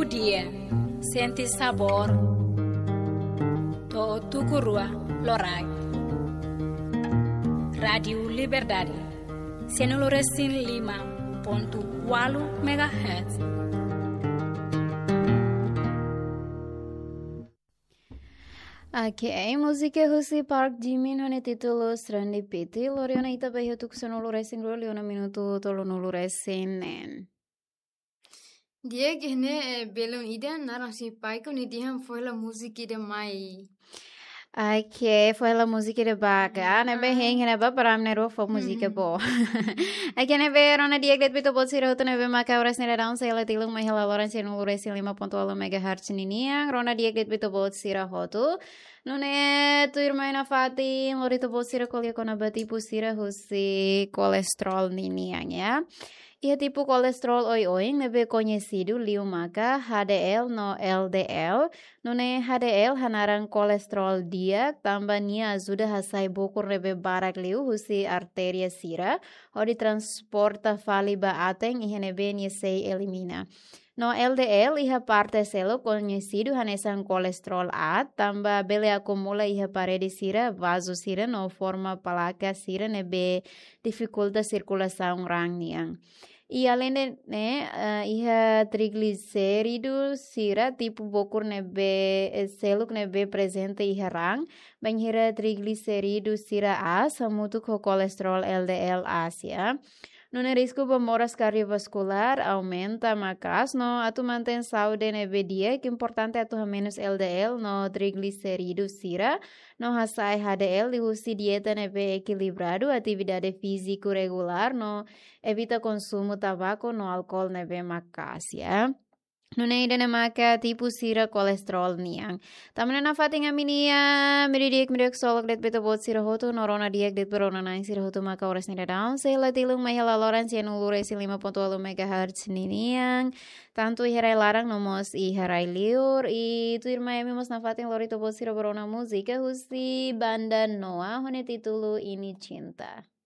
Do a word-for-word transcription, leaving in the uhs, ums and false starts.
dia, senti sabor, to tukurua lorai. Radio Liberdade, Senoloresin lima ponto walu megahertz. Oke, musike husi Park Jimin hone titulo Strandi Piti, loriona ita bahi tuk Senoloresin lo liona minuto tolonoloresinen. Dia gene belum ida narang si pai ko ni diham foila musiki de mai. Oke, foi la musica de baga, ne be heng ne ba param ne ro fo musica bo. Oke ne be rona dia glet bito bot sira ne be maka ores ne down sela tilung me hela loran sinu luresi lima ponto alo megahertz niniang, rona dia glet bito bot sira hotu. Nune tu irmaina fati lorito bot sira kolia kona bati pusira husi kolesterol niniang ya. Ia tipu kolesterol oi-oing nebe conhecido liu maka H D L no L D L. Nune H D L hanarang kolesterol dia tambah nia ajuda hasai bokur nebe barak liu husi arteria sira. Odi transporta fali ba ateng ihe nebe nia sei elimina. No L D L iha parte selo conhecido hanesan kolesterol A tambah bele acumula iha parede sira vaso sira no forma placa sira nebe dificulta circulação rang niang. E além de né, uh, iha triglicérido sira tipo bokur nebe selo nebe presente iha rang banhira triglicérido sira A samutu ko kolesterol L D L Asia. Nune risco pemoras cardiovascular aumenta macas no atu mantém saúde nebe dia que importante atu menos L D L no triglicéridos sira no hasai H D L dihusi dieta nebe equilibrado atividade físico regular no evita consumo tabaco no álcool nebe macas ya. Nune ida maka tipu sira kolesterol niang. Tamana na fatinga minia miridik mirik solok det beto bot sira hotu norona diak det berona nang sira hotu maka oras nida down sela tilung mahela loran sia nulure si lima ponto walu megahertz niniang. Tantu iharai larang nomos iharai liur i tu irma yami mos na fating lorito bot sira berona musika husi banda Noah hone titulu ini cinta.